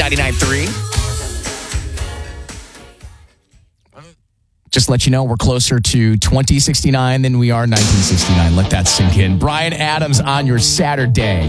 99.3. Just let you know, we're closer to 2069 than we are 1969. Let that sink in. Brian Adams on your Saturday.